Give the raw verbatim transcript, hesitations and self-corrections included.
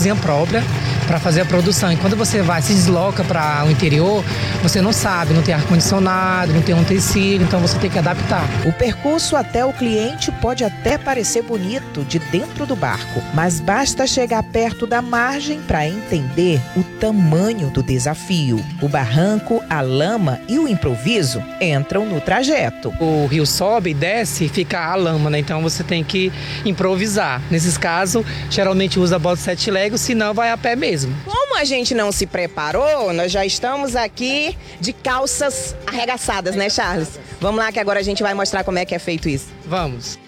cozinha própria para fazer a produção. E quando você vai, se desloca para o interior, você não sabe, não tem ar-condicionado, não tem um tecido, então você tem que adaptar. O percurso até o cliente pode até parecer bonito de dentro do barco, mas basta chegar perto da margem para entender o tamanho do desafio. O barranco, a lama e o improviso entram no trajeto. O rio sobe e desce e fica a lama, né? Então você tem que improvisar. Nesses casos, geralmente usa bota sete léguas, senão vai a pé mesmo. Como a gente não se preparou, nós já estamos aqui de calças arregaçadas, né, Charles? Vamos lá que agora a gente vai mostrar como é que é feito isso. Vamos.